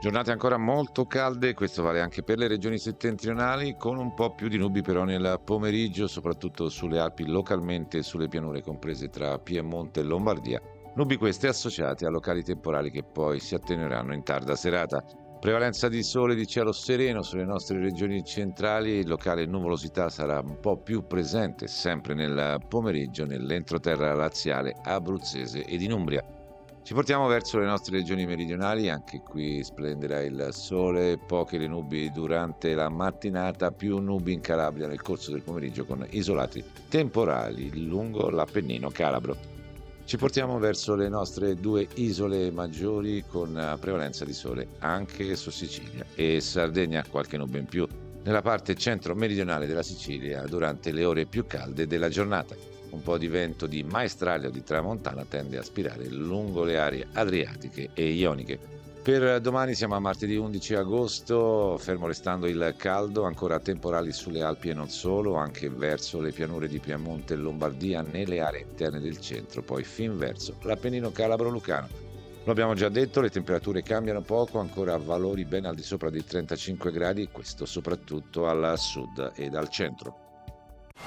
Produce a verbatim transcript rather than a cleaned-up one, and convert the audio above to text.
Giornate ancora molto calde, questo vale anche per le regioni settentrionali, con un po' più di nubi però nel pomeriggio, soprattutto sulle Alpi, localmente e sulle pianure comprese tra Piemonte e Lombardia. Nubi queste associate a locali temporali che poi si attenueranno in tarda serata. Prevalenza di sole e di cielo sereno sulle nostre regioni centrali, locale nuvolosità sarà un po' più presente sempre nel pomeriggio nell'entroterra laziale, abruzzese ed in Umbria. Ci portiamo verso le nostre regioni meridionali, anche qui splenderà il sole, poche le nubi durante la mattinata, più nubi in Calabria nel corso del pomeriggio con isolati temporali lungo l'Appennino calabro. Ci portiamo verso le nostre due isole maggiori con eh, prevalenza di sole anche su Sicilia e Sardegna, qualche nube in più nella parte centro-meridionale della Sicilia durante le ore più calde della giornata. Un po' di vento di maestrale o di tramontana tende a spirare lungo le aree adriatiche e ioniche. Per domani siamo a martedì undici agosto, fermo restando il caldo, ancora temporali sulle Alpi e non solo, anche verso le pianure di Piemonte e Lombardia nelle aree interne del centro, poi fin verso l'Appennino calabro-lucano. Lo abbiamo già detto, le temperature cambiano poco, ancora a valori ben al di sopra dei trentacinque gradi, questo soprattutto al sud ed al centro.